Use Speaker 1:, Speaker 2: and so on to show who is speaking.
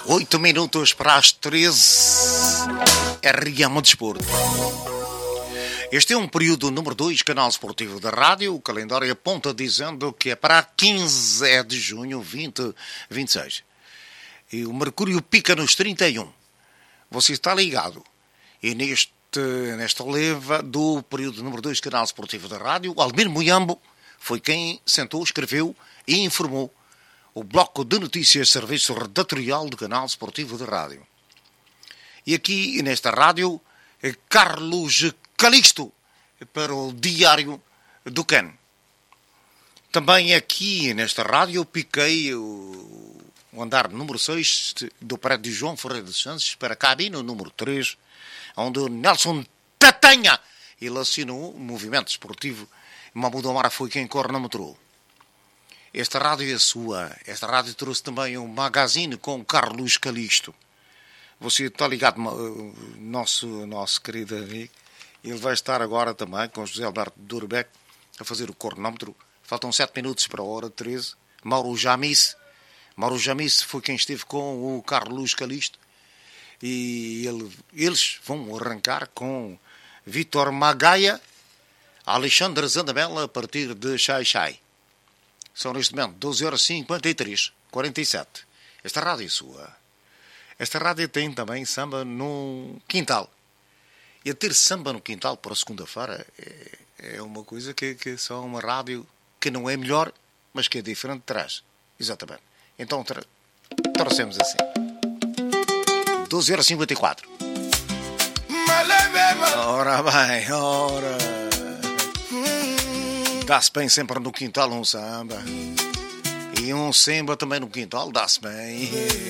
Speaker 1: 8 minutos para as 13. RM Desporto. Este é um período número 2, canal esportivo da rádio. O calendário aponta dizendo que é para 15 de junho 2026. E o Mercúrio pica nos 31. Você está ligado. E nesta leva do período número 2, canal esportivo da rádio, Almir Muyambo foi quem sentou, escreveu e informou o bloco de notícias serviço redatorial do canal esportivo da rádio. E aqui nesta rádio, Carlos Calixto para o Diário do Can. Também aqui nesta rádio piquei o andar número 6 do prédio de João Ferreira dos Santos para a cabine número 3, onde o Nelson Tatanha ele assinou o movimento esportivo. Mahmoud Omar foi quem coordenou. Esta rádio é sua. Esta rádio trouxe também um magazine com Carlos Calixto. Você está ligado, nosso querido amigo. Ele vai estar agora também com José Alberto Durbeck a fazer o cronómetro. Faltam 7 minutos para a hora 13. Mauro Jamis foi quem esteve com o Carlos Calixto. E eles vão arrancar com Vítor Magaia, Alexandre Zandamela a partir de Xai-Xai. São neste momento 12h53, 47. Esta rádio é sua. Esta rádio tem também samba no quintal. E a ter samba no quintal para segunda-feira é uma coisa que só uma rádio que não é melhor, mas que é diferente traz. Exatamente. Então trouxemos assim. 12h54. Ora bem, ora. Dá-se bem sempre no quintal um samba. E um samba também no quintal dá-se bem.